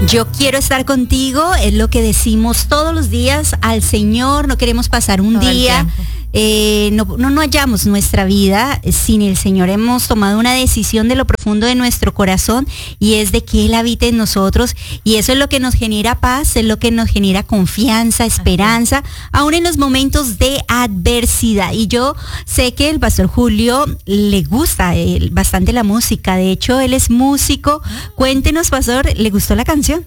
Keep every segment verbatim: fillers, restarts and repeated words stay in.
Yo quiero estar contigo, es lo que decimos todos los días al Señor. No queremos pasar un Todo día, eh, no, no, no hallamos nuestra vida sin el Señor. Hemos tomado una decisión de lo profundo de nuestro corazón y es de que Él habite en nosotros, y eso es lo que nos genera paz, es lo que nos genera confianza, esperanza, aún en los momentos de adversidad. Y yo sé que el pastor Julio le gusta eh, bastante la música. De hecho, él es músico. Cuéntenos, pastor, ¿le gustó la canción?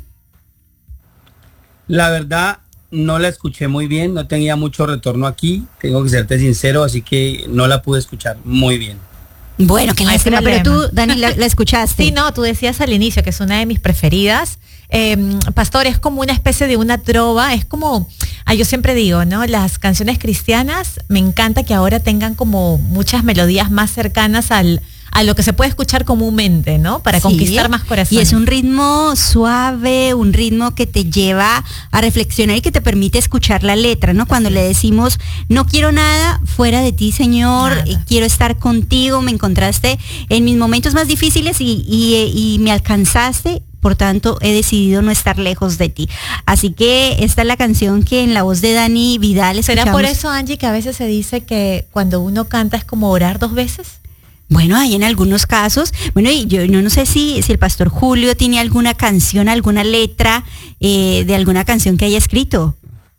La verdad, no la escuché muy bien, no tenía mucho retorno aquí, tengo que serte sincero, así que no la pude escuchar muy bien. Bueno, qué lástima, pero tú, Dani, la, la escuchaste. Sí, no, tú decías al inicio que es una de mis preferidas. Eh, pastor, es como una especie de una trova, es como, ah, yo siempre digo, ¿no? Las canciones cristianas, me encanta que ahora tengan como muchas melodías más cercanas al a lo que se puede escuchar comúnmente, ¿no? Para sí, conquistar más corazones. Y es un ritmo suave, un ritmo que te lleva a reflexionar y que te permite escuchar la letra, ¿no? Cuando le decimos, no quiero nada fuera de ti, Señor, y quiero estar contigo, me encontraste en mis momentos más difíciles y, y, y me alcanzaste, por tanto he decidido no estar lejos de ti. Así que esta es la canción que en la voz de Dani Vidal escuchamos. ¿Será por eso, Angie, que a veces se dice que cuando uno canta es como orar dos veces? Bueno, hay en algunos casos. Bueno, y yo no, no sé si, si el pastor Julio tiene alguna canción, alguna letra eh, de alguna canción que haya escrito.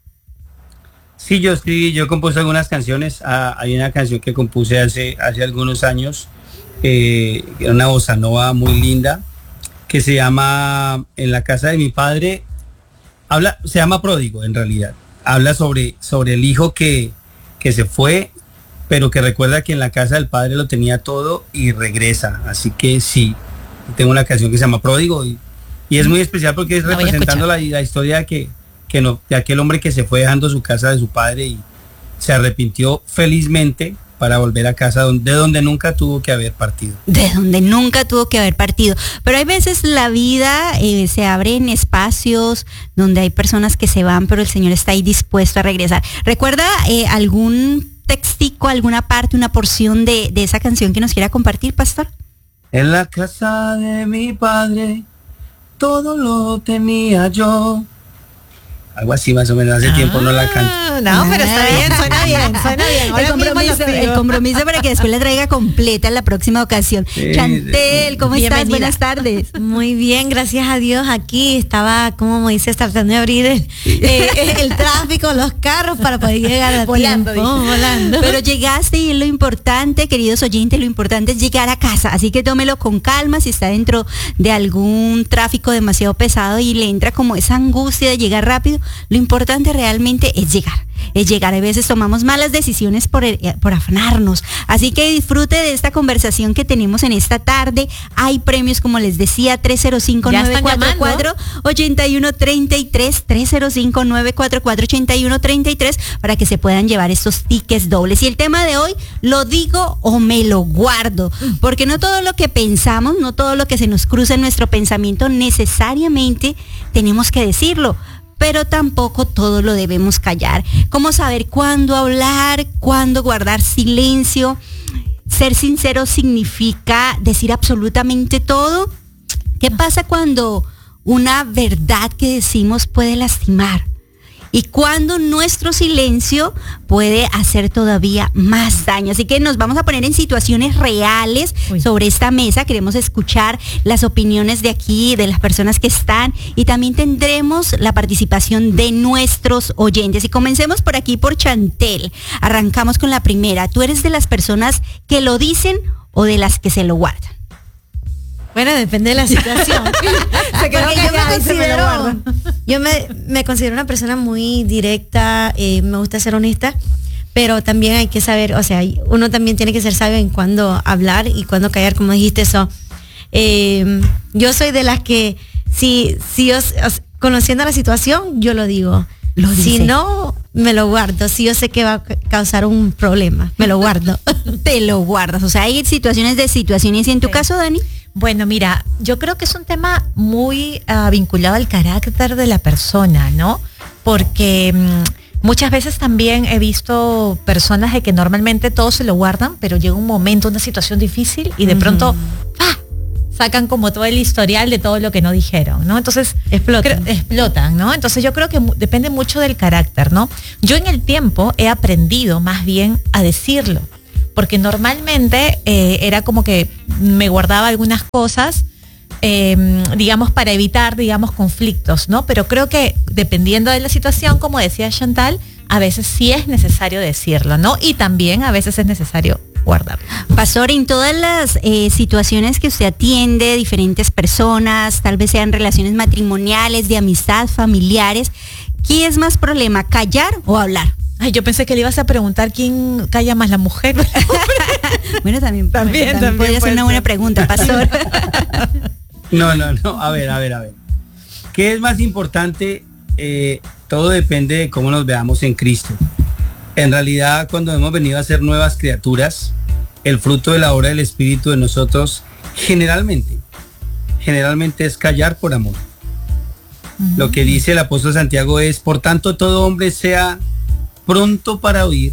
Sí, yo escribí, yo compuse algunas canciones. Ah, hay una canción que compuse hace, hace algunos años, eh, una bossa nova muy linda, que se llama En la casa de mi padre. Habla, se llama Pródigo, en realidad. Habla sobre, sobre el hijo que, que se fue, pero que recuerda que en la casa del padre lo tenía todo y regresa. Así que sí, tengo una canción que se llama Pródigo y, y es muy especial porque es la representando la, la historia de, que, que no, de aquel hombre que se fue dejando su casa de su padre y se arrepintió felizmente para volver a casa donde, de donde nunca tuvo que haber partido. De donde nunca tuvo que haber partido. Pero hay veces la vida eh, se abre en espacios donde hay personas que se van, pero el Señor está ahí dispuesto a regresar. ¿Recuerda eh, algún textico, alguna parte, una porción de, de esa canción que nos quiera compartir, pastor? En la casa de mi padre todo lo tenía yo. Algo así más o menos, hace ah, tiempo no la canto. No, pero está bien, suena bien, suena bien. El compromiso, el compromiso para que después la traiga completa en la próxima ocasión. Sí, Chantel, ¿cómo bienvenida. Estás? Buenas tardes. Muy bien, gracias a Dios. Aquí estaba, como me dice, tratando de abrir el, eh, el tráfico, los carros para poder llegar a volando, tiempo. Oh, volando. Pero llegaste y lo importante, queridos oyentes, lo importante es llegar a casa. Así que tómelo con calma si está dentro de algún tráfico demasiado pesado y le entra como esa angustia de llegar rápido. Lo importante realmente es llegar, es llegar. A veces tomamos malas decisiones por, por afanarnos. Así que disfrute de esta conversación que tenemos en esta tarde. Hay premios, como les decía, tres cero cinco, nueve cuatro cuatro, ocho uno tres tres, tres cero cinco, nueve cuatro cuatro, ocho uno tres tres, para que se puedan llevar estos tickets dobles. Y el tema de hoy, ¿lo digo o me lo guardo? Porque no todo lo que pensamos, no todo lo que se nos cruza en nuestro pensamiento necesariamente tenemos que decirlo, pero tampoco todo lo debemos callar. ¿Cómo saber cuándo hablar, cuándo guardar silencio? Ser sincero significa decir absolutamente todo. ¿Qué pasa cuando una verdad que decimos puede lastimar? Y cuando nuestro silencio puede hacer todavía más daño. Así que nos vamos a poner en situaciones reales Uy. sobre esta mesa. Queremos escuchar las opiniones de aquí, de las personas que están, y también tendremos la participación de nuestros oyentes. Y comencemos por aquí, por Chantel. Arrancamos con la primera. ¿Tú eres de las personas que lo dicen o de las que se lo guardan? Bueno, depende de la situación. Se quedó yo me considero, yo me, me considero una persona muy directa, eh, me gusta ser honesta, pero también hay que saber, o sea, uno también tiene que ser sabio en cuándo hablar y cuándo callar, como dijiste eso. Eh, yo soy de las que, si, si yo, conociendo la situación, yo lo digo. Lo si no, me lo guardo. Si yo sé que va a causar un problema, me lo guardo. Te lo guardas. O sea, hay situaciones de situaciones. ¿Y en tu sí. caso, Dani? Bueno, mira, yo creo que es un tema muy uh, vinculado al carácter de la persona, ¿no? Porque um, muchas veces también he visto personas de que normalmente todos se lo guardan, pero llega un momento, una situación difícil y de uh-huh. pronto, ¡ah!, sacan como todo el historial de todo lo que no dijeron, ¿no? Entonces, explotan. Creo, explotan, ¿no? Entonces yo creo que mu- depende mucho del carácter, ¿no? Yo en el tiempo he aprendido más bien a decirlo, porque normalmente eh, era como que me guardaba algunas cosas, eh, digamos, para evitar, digamos, conflictos, ¿no? Pero creo que dependiendo de la situación, como decía Chantal, a veces sí es necesario decirlo, ¿no? Y también a veces es necesario guardarlo. Pastor, en todas las eh, situaciones que usted atiende, diferentes personas, tal vez sean relaciones matrimoniales, de amistad, familiares, ¿qué es más problema, callar o hablar? Ay, yo pensé que le ibas a preguntar quién calla más, la mujer. Bueno, también, También, también, también podría ser puede una buena ser. pregunta, pastor. No, no, no, a ver, a ver, a ver. ¿Qué es más importante? Eh, todo depende de cómo nos veamos en Cristo. En realidad, cuando hemos venido a ser nuevas criaturas, el fruto de la obra del Espíritu de nosotros, generalmente, generalmente es callar por amor. Uh-huh. Lo que dice el apóstol Santiago es, por tanto, todo hombre sea pronto para oír,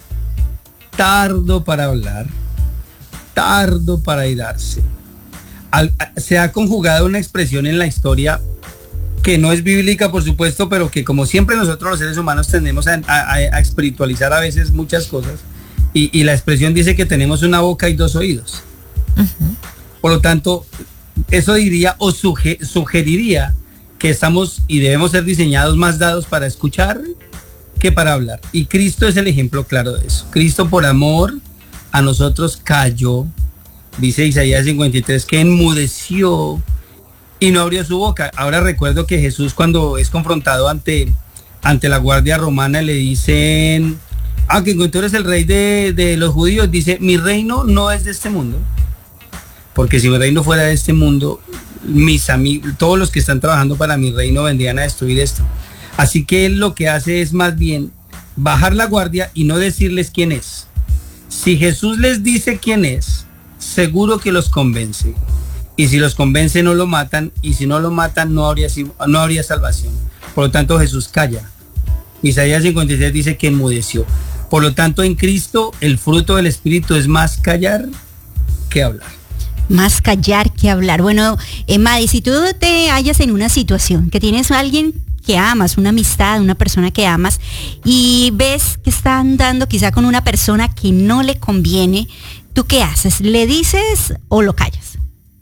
tardo para hablar, tardo para airarse. Al, se ha conjugado una expresión en la historia que no es bíblica, por supuesto, pero que como siempre nosotros los seres humanos tendemos a, a, a espiritualizar a veces muchas cosas, y, y la expresión dice que tenemos una boca y dos oídos. Uh-huh. Por lo tanto, eso diría o suge, sugeriría que estamos y debemos ser diseñados más dados para escuchar que para hablar. Y Cristo es el ejemplo claro de eso. Cristo, por amor a nosotros, calló, dice Isaías cincuenta y tres, que enmudeció y no abrió su boca. Ahora recuerdo que Jesús, cuando es confrontado ante, ante la guardia romana, le dicen, ah, que tú eres el rey de, de los judíos, dice, mi reino no es de este mundo, porque si mi reino fuera de este mundo, mis amigos, todos los que están trabajando para mi reino vendrían a destruir esto. Así que él lo que hace es más bien bajar la guardia y no decirles quién es. Si Jesús les dice quién es, seguro que los convence. Y si los convence, no lo matan, y si no lo matan, no habría, no habría salvación. Por lo tanto, Jesús calla. Isaías cincuenta y seis dice que enmudeció. Por lo tanto, en Cristo, el fruto del Espíritu es más callar que hablar. Más callar que hablar. Bueno, eh, Madi, si tú te hallas en una situación que tienes a alguien que amas, una amistad, una persona que amas, y ves que está andando quizá con una persona que no le conviene, ¿tú qué haces? ¿Le dices o lo callas?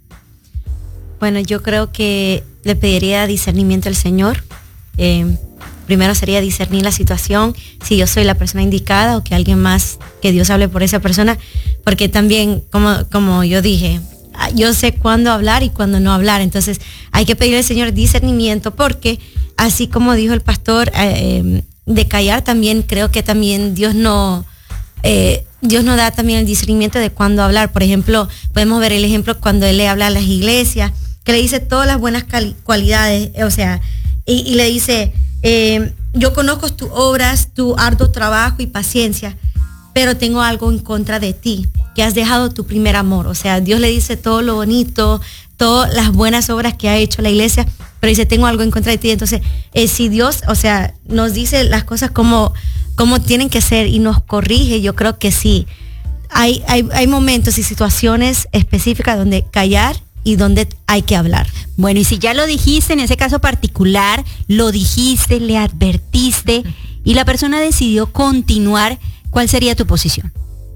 Bueno, yo creo que le pediría discernimiento al Señor. Eh, primero sería discernir la situación, si yo soy la persona indicada o que alguien más, que Dios hable por esa persona, porque también, como, como yo dije, yo sé cuándo hablar y cuándo no hablar, entonces hay que pedirle al Señor discernimiento, porque así como dijo el pastor, eh, de callar también, creo que también Dios no... Eh, Dios nos da también el discernimiento de cuándo hablar. Por ejemplo, podemos ver el ejemplo cuando Él le habla a las iglesias, que le dice todas las buenas cali- cualidades, o sea, y, y le dice, eh, yo conozco tus obras, tu arduo trabajo y paciencia, pero tengo algo en contra de ti, que has dejado tu primer amor. O sea, Dios le dice todo lo bonito, todas las buenas obras que ha hecho la iglesia, pero dice, tengo algo en contra de ti. Entonces, eh, si Dios, o sea, nos dice las cosas como, como tienen que ser y nos corrige, yo creo que sí. Hay, hay, hay momentos y situaciones específicas donde callar y donde hay que hablar. Bueno, y si ya lo dijiste, en ese caso particular, lo dijiste, le advertiste y la persona decidió continuar, ¿cuál sería tu posición?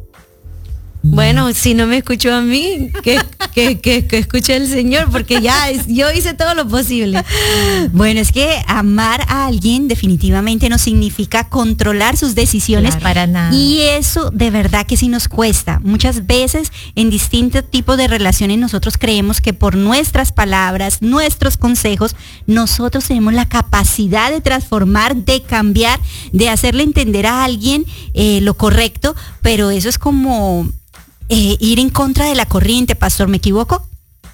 Bueno, si no me escuchó a mí, que, que, que, que escuche el Señor, porque ya yo hice todo lo posible. Bueno, es que amar a alguien definitivamente no significa controlar sus decisiones. Claro, para nada. Y eso de verdad que sí nos cuesta. Muchas veces en distintos tipos de relaciones nosotros creemos que por nuestras palabras, nuestros consejos, nosotros tenemos la capacidad de transformar, de cambiar, de hacerle entender a alguien eh, lo correcto, pero eso es como... Eh, ir en contra de la corriente, pastor, ¿me equivoco?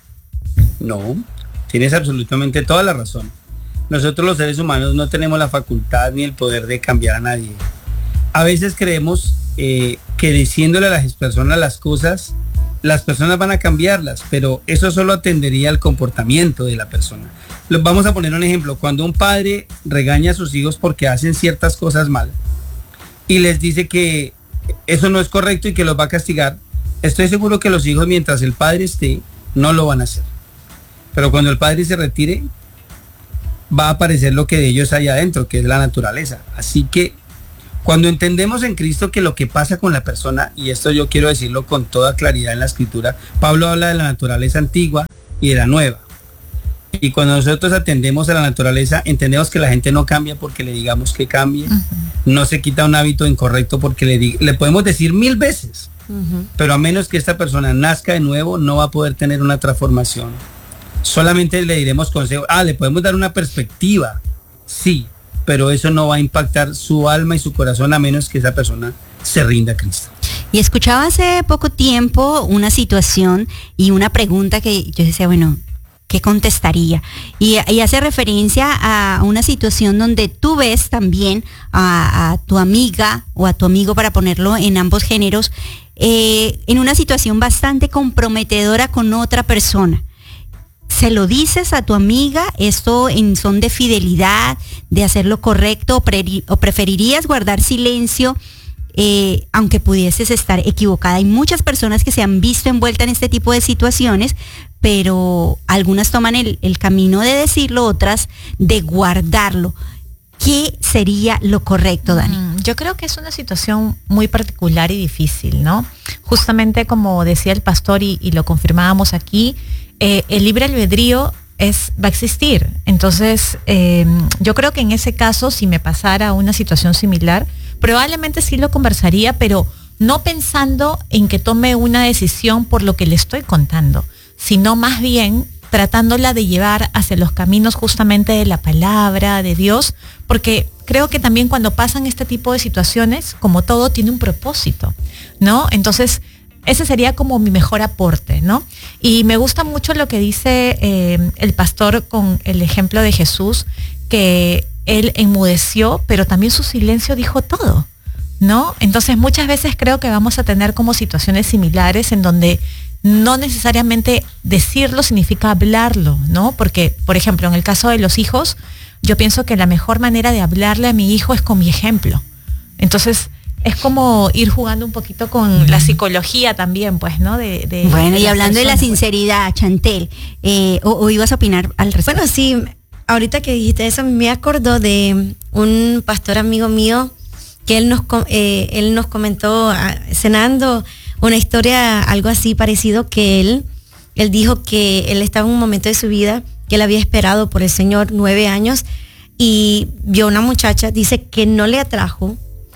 No, tienes absolutamente toda la razón. Nosotros los seres humanos no tenemos la facultad ni el poder de cambiar a nadie. A veces creemos eh, que diciéndole a las personas las cosas, las personas van a cambiarlas, pero eso solo atendería al comportamiento de la persona. Vamos a poner un ejemplo. Cuando un padre regaña a sus hijos porque hacen ciertas cosas mal y les dice que eso no es correcto y que los va a castigar, estoy seguro que los hijos, mientras el padre esté, no lo van a hacer. Pero cuando el Padre se retire, va a aparecer lo que de ellos hay adentro, que es la naturaleza. Así que cuando entendemos en Cristo que lo que pasa con la persona, y esto yo quiero decirlo con toda claridad en la Escritura, Pablo habla de la naturaleza antigua y de la nueva. Y cuando nosotros atendemos a la naturaleza, entendemos que la gente no cambia porque le digamos que cambie, uh-huh. no se quita un hábito incorrecto porque le, di- le podemos decir mil veces, uh-huh. pero a menos que esta persona nazca de nuevo, no va a poder tener una transformación. Solamente le diremos consejos, ah, le podemos dar una perspectiva, sí, pero eso no va a impactar su alma y su corazón a menos que esa persona se rinda a Cristo. Y escuchaba hace poco tiempo una situación y una pregunta que yo decía, bueno, ¿qué contestaría? Y, y hace referencia a una situación donde tú ves también a, a tu amiga o a tu amigo, para ponerlo en ambos géneros, eh, en una situación bastante comprometedora con otra persona. ¿Se lo dices a tu amiga esto en son de fidelidad, de hacer lo correcto, o, pre- o preferirías guardar silencio eh, aunque pudieses estar equivocada? Hay muchas personas que se han visto envueltas en este tipo de situaciones, pero algunas toman el, el camino de decirlo, otras de guardarlo. ¿Qué sería lo correcto, Dani? Mm, yo creo que es una situación muy particular y difícil, ¿no? Justamente como decía el pastor y, y lo confirmábamos aquí, eh, el libre albedrío es, va a existir. Entonces, eh, yo creo que en ese caso, si me pasara una situación similar, probablemente sí lo conversaría, pero no pensando en que tome una decisión por lo que le estoy contando, sino más bien tratándola de llevar hacia los caminos justamente de la palabra de Dios, porque creo que también cuando pasan este tipo de situaciones, como todo, tiene un propósito, ¿no? Entonces, ese sería como mi mejor aporte, ¿no? Y me gusta mucho lo que dice eh, el pastor con el ejemplo de Jesús, que él enmudeció, pero también su silencio dijo todo, ¿no? Entonces, muchas veces creo que vamos a tener como situaciones similares en donde no necesariamente decirlo significa hablarlo, ¿no? Porque, por ejemplo, en el caso de los hijos, yo pienso que la mejor manera de hablarle a mi hijo es con mi ejemplo. Entonces, es como ir jugando un poquito con la psicología también, pues, ¿no? De, de, bueno, de y hablando personas, de la sinceridad, pues. Chantel, eh, o, o ibas a opinar al respecto. Bueno, sí, ahorita que dijiste eso, me acordó de un pastor amigo mío que él nos, eh, él nos comentó ah, cenando una historia, algo así parecido, que él, él dijo que él estaba en un momento de su vida que él había esperado por el Señor nueve años y vio una muchacha, dice que no le atrajo,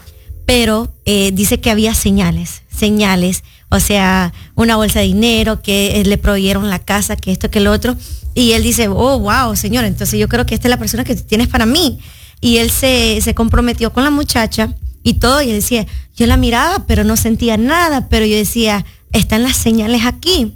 pero eh, dice que había señales, señales, o sea, una bolsa de dinero, que eh, le proveyeron la casa, que esto, que lo otro, y él dice, oh, wow, Señor, entonces yo creo que esta es la persona que tienes para mí. Y él se, se comprometió con la muchacha y todo, y él decía, yo la miraba, pero no sentía nada, pero yo decía, están las señales aquí.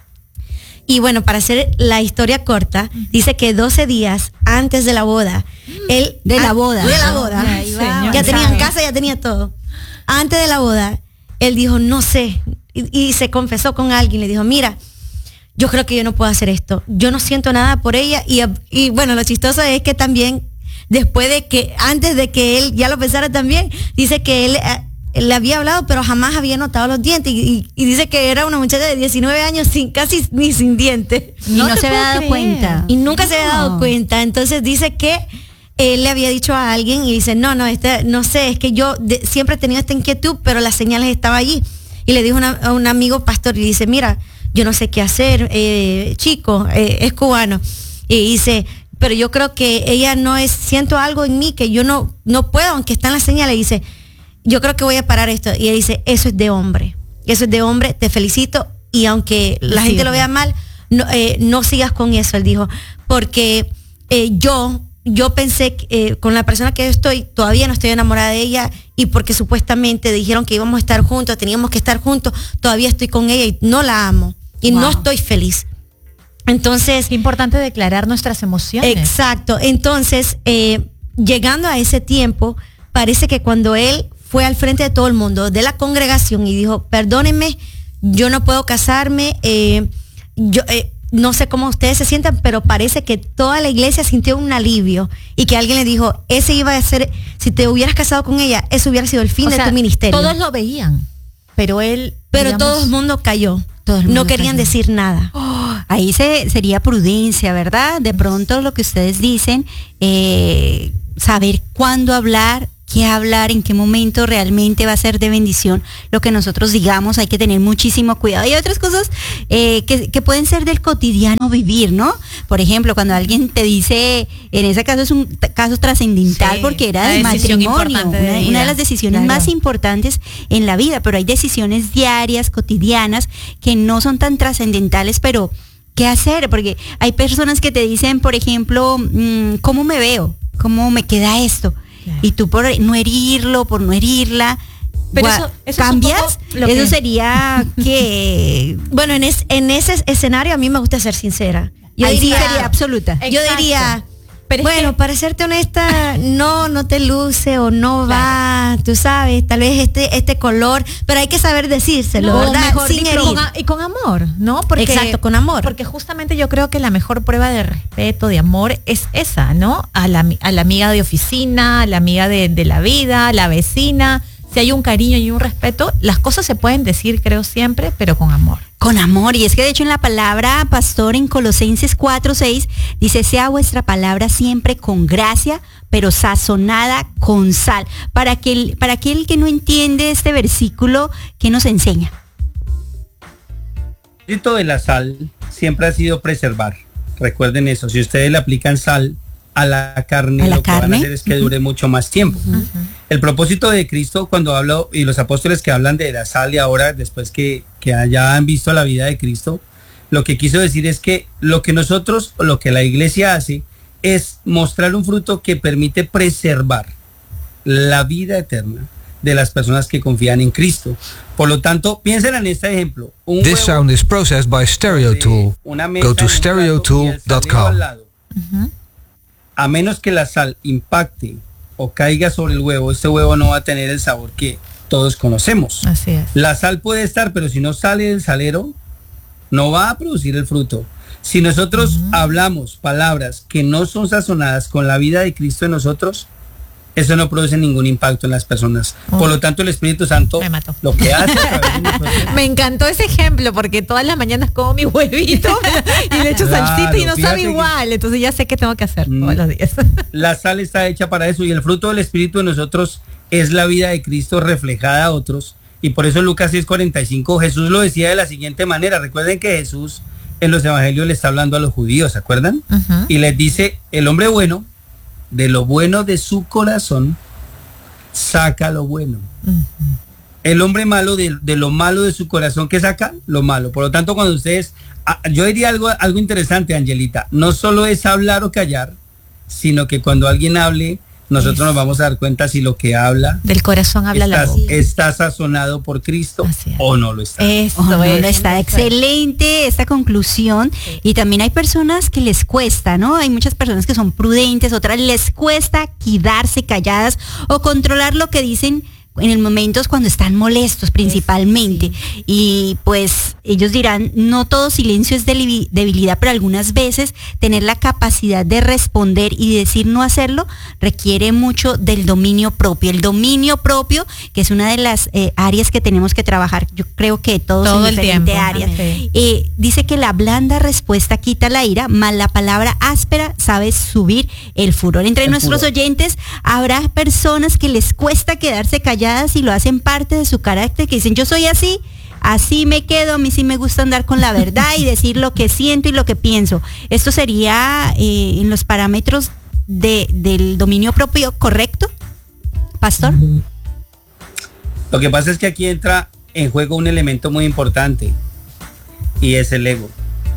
Y bueno, para hacer la historia corta, dice que doce días antes de la boda, él... De la boda. De la boda. Ay, ya ya tenían casa, ya tenía todo. Antes de la boda, él dijo, no sé, y, y se confesó con alguien, le dijo, mira, yo creo que yo no puedo hacer esto, yo no siento nada por ella, y, y bueno, lo chistoso es que también, después de que, antes de que él ya lo pensara también, dice que él... Él le había hablado, pero jamás había notado los dientes. Y, y, y dice que era una muchacha de diecinueve años sin casi ni sin dientes. Y no, no se había dado creer. cuenta. Y nunca no. se había dado cuenta. Entonces dice que él le había dicho a alguien y dice, no, no, este, no sé, es que yo de, siempre he tenido esta inquietud, pero las señales estaban allí. Y le dijo una, a un amigo pastor y dice, mira, yo no sé qué hacer, eh, chico, eh, es cubano. Y dice, pero yo creo que ella no es, siento algo en mí que yo no, no puedo, aunque están las señales. Y dice, yo creo que voy a parar esto. Y él dice, eso es de hombre, eso es de hombre, te felicito, y aunque la sí, gente lo vea mal, no, eh, no sigas con eso, él dijo, porque eh, yo, yo pensé que eh, con la persona que yo estoy, todavía no estoy enamorada de ella, y porque supuestamente dijeron que íbamos a estar juntos, teníamos que estar juntos, todavía estoy con ella y no la amo, y wow. no estoy feliz. Entonces... Es importante declarar nuestras emociones. Exacto, entonces, eh, llegando a ese tiempo, parece que cuando él fue al frente de todo el mundo, de la congregación, y dijo, perdónenme, yo no puedo casarme, eh, yo eh, no sé cómo ustedes se sientan, pero parece que toda la iglesia sintió un alivio, y que alguien le dijo, ese iba a ser, si te hubieras casado con ella, eso hubiera sido el fin o de sea, tu ministerio. Todos lo veían, pero él... Pero digamos, todo el mundo cayó, todo el mundo no querían cayó. decir nada. Oh, ahí se, sería prudencia, ¿verdad? De pronto lo que ustedes dicen, eh, saber cuándo hablar, qué hablar, en qué momento realmente va a ser de bendición lo que nosotros digamos. Hay que tener muchísimo cuidado. Y hay otras cosas eh, que, que pueden ser del cotidiano vivir, ¿no? Por ejemplo, cuando alguien te dice, en ese caso es un t- caso trascendental, sí, porque era de matrimonio, de una, una de las decisiones claro. más importantes en la vida, pero hay decisiones diarias, cotidianas, que no son tan trascendentales, pero ¿qué hacer? Porque hay personas que te dicen, por ejemplo, mmm, ¿cómo me veo? ¿Cómo me queda esto? Claro. Y tú por no herirlo, por no herirla, pero eso, eso cambias, lo eso que... sería que... Bueno, en, es, en ese escenario a mí me gusta ser sincera. Yo Ahí diría, sería absoluta. Yo Exacto. diría, pero bueno, que... para serte honesta, no, no te luce o no claro. va, tú sabes, tal vez este, este color, pero hay que saber decírselo, no, ¿verdad? Mejor Sin herir. Con, y con amor, ¿no? Porque, Exacto, con amor. Porque justamente yo creo que la mejor prueba de respeto, de amor, es esa, ¿no? A la, a la amiga de oficina, a la amiga de, de la vida, a la vecina. Si hay un cariño y un respeto, las cosas se pueden decir, creo, siempre, pero con amor. Con amor, y es que de hecho en la palabra, pastor, en Colosenses cuatro seis, dice, sea vuestra palabra siempre con gracia, pero sazonada con sal. Para aquel, para aquel que no entiende este versículo, ¿qué nos enseña? El propósito de la sal siempre ha sido preservar. Recuerden eso, si ustedes le aplican sal a la carne, ¿A la lo carne? que van a hacer es que dure uh-huh. mucho más tiempo. Uh-huh. El propósito de Cristo, cuando habla, y los apóstoles que hablan de la sal y ahora, después que, que ya han visto la vida de Cristo, lo que quiso decir es que lo que nosotros, lo que la iglesia hace, es mostrar un fruto que permite preservar la vida eterna de las personas que confían en Cristo. Por lo tanto, piensen en este ejemplo. Un This sound is processed by StereoTool. Go to stereo tool dot com. Uh-huh. A menos que la sal impacte o caiga sobre el huevo, este huevo no va a tener el sabor que todos conocemos. Así es. La sal puede estar, pero si no sale del salero, no va a producir el fruto. Si nosotros uh-huh. hablamos palabras que no son sazonadas con la vida de Cristo en nosotros, eso no produce ningún impacto en las personas. Uh-huh. Por lo tanto, el Espíritu Santo lo que hace... Me encantó ese ejemplo, porque todas las mañanas como mi huevito y le echo claro, salsita y no sabe igual. Que... Entonces ya sé qué tengo que hacer mm, todos los días. La sal está hecha para eso, y el fruto del Espíritu de nosotros es la vida de Cristo reflejada a otros. Y por eso en Lucas seis cuarenta y cinco Jesús lo decía de la siguiente manera. Recuerden que Jesús en los evangelios le está hablando a los judíos, ¿se acuerdan? Uh-huh. Y les dice, el hombre bueno, de lo bueno de su corazón, saca lo bueno. Uh-huh. El hombre malo, de, de lo malo de su corazón, ¿qué saca? Lo malo. Por lo tanto, cuando ustedes, yo diría algo, algo interesante, Angelita, no solo es hablar o callar, sino que cuando alguien hable, nosotros es. nos vamos a dar cuenta si lo que habla del corazón habla está, la boca. Está sazonado por Cristo o no lo está. Eso oh, no, es, no está. Excelente esta conclusión. Sí. Y también hay personas que les cuesta, ¿no? Hay muchas personas que son prudentes, otras les cuesta quedarse calladas o controlar lo que dicen en el momentos cuando están molestos principalmente. Sí. Y pues ellos dirán, no todo silencio es debilidad, pero algunas veces tener la capacidad de responder y decir no hacerlo requiere mucho del dominio propio. El dominio propio, que es una de las eh, áreas que tenemos que trabajar, yo creo que todos todo en diferentes áreas. Sí. Eh, dice que la blanda respuesta quita la ira, mas la palabra áspera sabe subir el furor. Entre el nuestros furor. oyentes habrá personas que les cuesta quedarse calladas y lo hacen parte de su carácter, que dicen yo soy así, así me quedo, a mí sí me gusta andar con la verdad y decir lo que siento y lo que pienso. Esto sería eh, en los parámetros de, del dominio propio, ¿correcto, pastor? Lo que pasa es que aquí entra en juego un elemento muy importante y es el ego.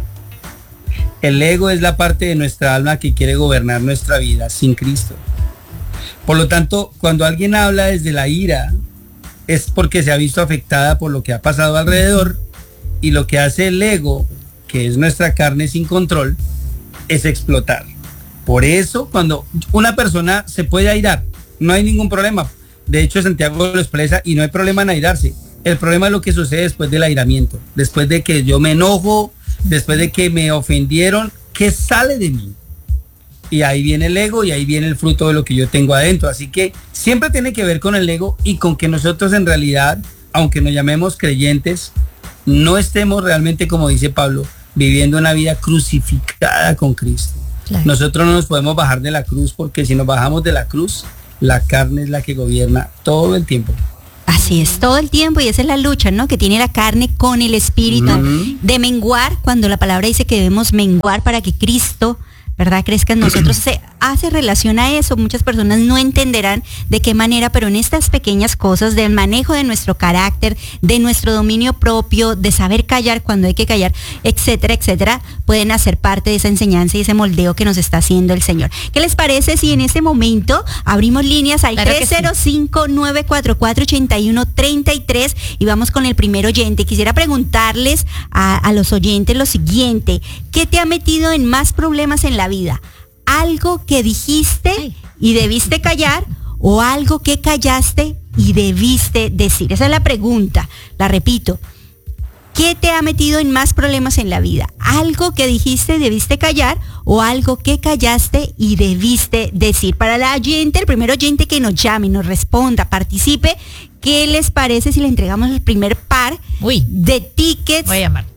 El ego es la parte de nuestra alma que quiere gobernar nuestra vida sin Cristo. Por lo tanto, cuando alguien habla desde la ira, es porque se ha visto afectada por lo que ha pasado alrededor, y lo que hace el ego, que es nuestra carne sin control, es explotar. Por eso, cuando una persona se puede airar, no hay ningún problema. De hecho, Santiago lo expresa y no hay problema en airarse. El problema es lo que sucede después del airamiento, después de que yo me enojo, después de que me ofendieron, ¿qué sale de mí? Y ahí viene el ego y ahí viene el fruto de lo que yo tengo adentro. Así que siempre tiene que ver con el ego y con que nosotros en realidad, aunque nos llamemos creyentes, no estemos realmente, como dice Pablo, viviendo una vida crucificada con Cristo. Claro. Nosotros no nos podemos bajar de la cruz, porque si nos bajamos de la cruz, la carne es la que gobierna todo el tiempo. Así es, todo el tiempo, y esa es la lucha, ¿no? Que tiene la carne con el espíritu, uh-huh. de menguar, cuando la palabra dice que debemos menguar para que Cristo, ¿verdad?, crezca en nosotros. Se hace relación a eso. Muchas personas no entenderán de qué manera, pero en estas pequeñas cosas del manejo de nuestro carácter, de nuestro dominio propio, de saber callar cuando hay que callar, etcétera, etcétera, pueden hacer parte de esa enseñanza y ese moldeo que nos está haciendo el Señor. ¿Qué les parece si en este momento abrimos líneas al claro tres cero cinco, nueve cuatro cuatro, ocho uno tres tres y vamos con el primer oyente? Quisiera preguntarles a, a los oyentes lo siguiente: ¿qué te ha metido en más problemas en la vida? ¿Algo que dijiste y debiste callar, o algo que callaste y debiste decir? Esa es la pregunta, la repito. ¿Qué te ha metido en más problemas en la vida? ¿Algo que dijiste y debiste callar, o algo que callaste y debiste decir? Para la oyente, el primer oyente que nos llame, nos responda, participe, ¿qué les parece si le entregamos el primer par Uy, de tickets? Voy a llamar.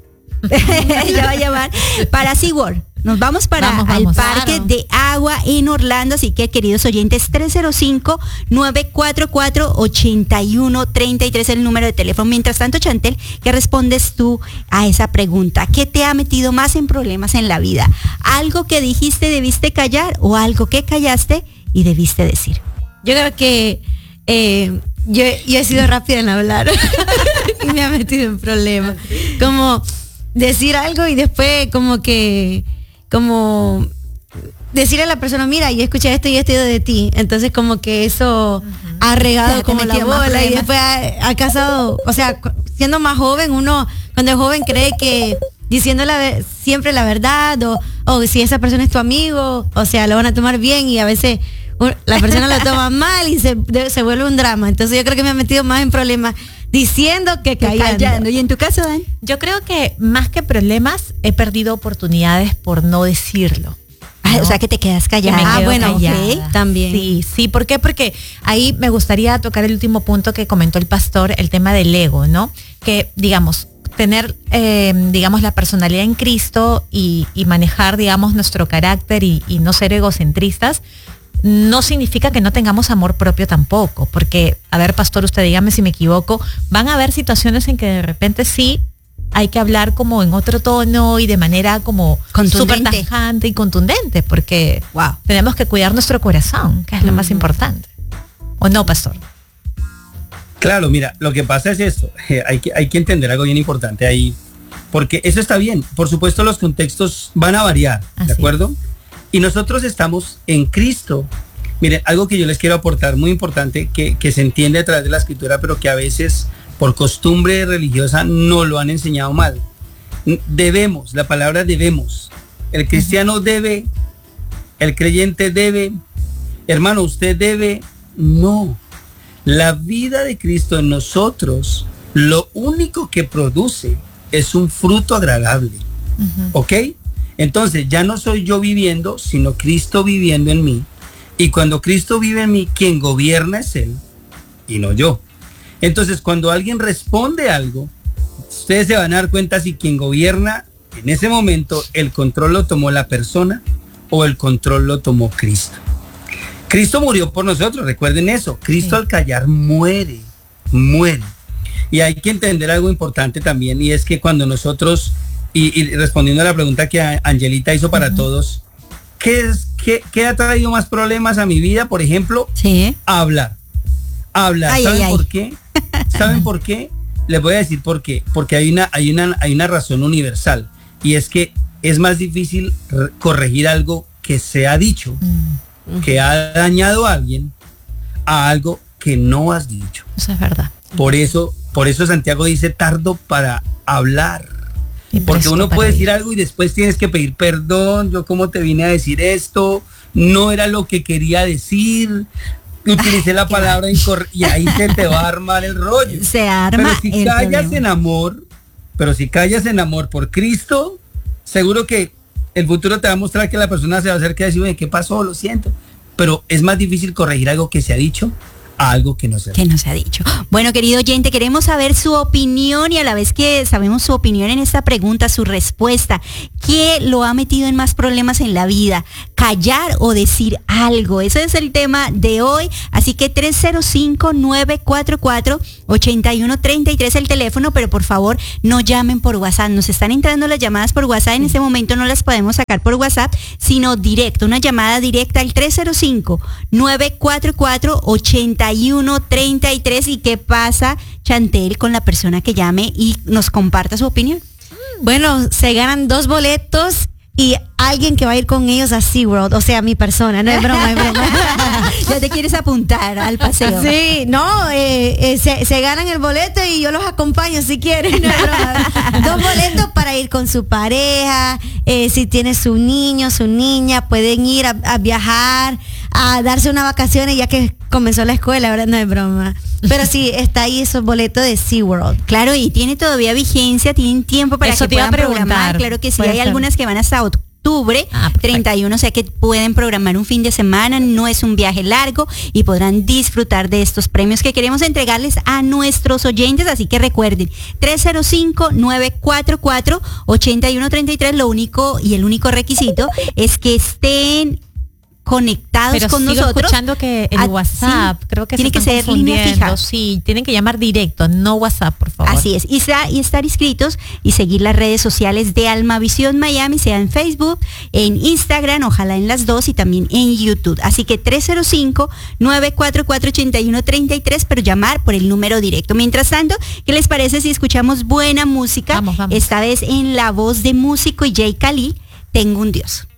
Ya va a llamar para SeaWorld. Nos vamos para vamos, el vamos, parque claro. de agua en Orlando, así que queridos oyentes, tres cero cinco, nueve cuatro cuatro, ocho uno tres tres el número de teléfono. Mientras tanto, Chantel, ¿qué respondes tú a esa pregunta? ¿Qué te ha metido más en problemas en la vida? ¿Algo que dijiste debiste callar, o algo que callaste y debiste decir? Yo creo que eh, yo, yo he sido rápida en hablar y me ha metido en problemas. Como decir algo y después como que como decirle a la persona, mira, yo escuché esto y esto de ti. Entonces como que eso uh-huh. ha regado como la bola, y después ha, ha casado, o sea, siendo más joven, uno cuando es joven cree que diciendo la, siempre la verdad, o, o si esa persona es tu amigo, o sea, lo van a tomar bien, y a veces la persona lo toma mal y se, se vuelve un drama. Entonces yo creo que me ha metido más en problemas diciendo que callando. callando. ¿Y en tu caso, Dan? Yo creo que más que problemas, he perdido oportunidades por no decirlo. Ah, ¿no? O sea, que te quedas callada. Ah, bueno, okay. También. Sí, sí, ¿por qué? Porque ahí me gustaría tocar el último punto que comentó el pastor, el tema del ego, ¿no? Que, digamos, tener, eh, digamos, la personalidad en Cristo y, y manejar, digamos, nuestro carácter y, y no ser egocentristas, no significa que no tengamos amor propio tampoco, porque, a ver, pastor, usted dígame si me equivoco, van a haber situaciones en que de repente sí hay que hablar como en otro tono y de manera como súper tajante y contundente, porque wow, tenemos que cuidar nuestro corazón, que es lo uh-huh. más importante. ¿O no, pastor? Claro, mira, lo que pasa es esto, eh, hay que, hay que entender algo bien importante ahí, porque eso está bien, por supuesto los contextos van a variar, Así ¿de acuerdo? Es. Y nosotros estamos en Cristo. Miren, algo que yo les quiero aportar muy importante, que, que se entiende a través de la escritura, pero que a veces por costumbre religiosa no lo han enseñado mal. Debemos, la palabra debemos. El cristiano debe, el creyente debe, hermano, usted debe, no. La vida de Cristo en nosotros, lo único que produce es un fruto agradable. Uh-huh. ¿Ok? Entonces ya no soy yo viviendo, sino Cristo viviendo en mí. Y cuando Cristo vive en mí, quien gobierna es Él y no yo. Entonces cuando alguien responde algo, ustedes se van a dar cuenta si quien gobierna en ese momento, el control lo tomó la persona o el control lo tomó Cristo. Cristo murió por nosotros, recuerden eso. Cristo sí. al callar muere, muere. Y hay que entender algo importante también, y es que cuando nosotros... Y, y respondiendo a la pregunta que Angelita hizo para uh-huh. todos, ¿qué, es, qué, ¿qué ha traído más problemas a mi vida? Por ejemplo, sí. hablar. Hablar. Ay, ¿Saben ay, por ay. qué? ¿Saben por qué? Les voy a decir por qué. Porque hay una, hay una, hay una razón universal, y es que es más difícil re- corregir algo que se ha dicho, uh-huh. que ha dañado a alguien, a algo que no has dicho. Eso es verdad. Por eso, por eso Santiago dice tardo para hablar. Porque uno puede decir algo y después tienes que pedir perdón. Yo como te vine a decir esto, no era lo que quería decir, utilicé la palabra incorrecta, y ahí se te va a armar el rollo. Se arma. Pero si el callas problema. en amor, pero si callas en amor por Cristo, seguro que el futuro te va a mostrar que la persona se va a acercar y decir, oye, ¿qué pasó? Lo siento. Pero es más difícil corregir algo que se ha dicho a algo que no se ha que no se ha dicho. Bueno, querido oyente, queremos saber su opinión y a la vez que sabemos su opinión en esta pregunta, su respuesta. ¿Qué lo ha metido en más problemas en la vida? ¿Callar o decir algo? Ese es el tema de hoy. Así que tres cero cinco, nueve cuatro cuatro, ocho uno tres tres el teléfono, pero por favor no llamen por WhatsApp. Nos están entrando las llamadas por WhatsApp. En este momento no las podemos sacar por WhatsApp, sino directo, una llamada directa al tres cero cinco, nueve cuatro cuatro, ocho uno tres tres. ¿Y qué pasa, Chantel, con la persona que llame y nos comparta su opinión? Bueno, se ganan dos boletos y alguien que va a ir con ellos a SeaWorld, o sea, mi persona, no es broma, es broma. Ya te quieres apuntar al paseo. Sí, no, eh, eh, se, se ganan el boleto y yo los acompaño si quieren, no es broma. Dos boletos para ir con su pareja, eh, si tiene su niño, su niña, pueden ir a, a viajar, a darse unas vacaciones ya que comenzó la escuela, ¿verdad? No es broma. Pero sí, está ahí esos boletos de SeaWorld. Claro, y tiene todavía vigencia, tienen tiempo para Eso que te iba puedan a preguntar. programar. Claro que sí, Puede hay ser. algunas que van hasta octubre Ah, treinta y uno, o sea que pueden programar un fin de semana, no es un viaje largo y podrán disfrutar de estos premios que queremos entregarles a nuestros oyentes. Así que recuerden, tres cero cinco, nueve cuatro cuatro, ocho uno tres tres, lo único y el único requisito es que estén conectados Pero con sigo nosotros. escuchando que el Ah, WhatsApp, sí, creo que tiene se que están ser línea confundiendo. fija. Sí, tienen que llamar directo, no WhatsApp, por favor. Así es, y, está- y estar inscritos y seguir las redes sociales de Almavisión Miami, sea en Facebook, en Instagram, ojalá en las dos y también en YouTube. Así que tres cero cinco, nueve cuatro cuatro, ocho uno tres tres, pero llamar por el número directo. Mientras tanto, ¿qué les parece si escuchamos buena música? Vamos, vamos. Esta vez en la voz de Músico y Jay Khalil, Tengo un Dios.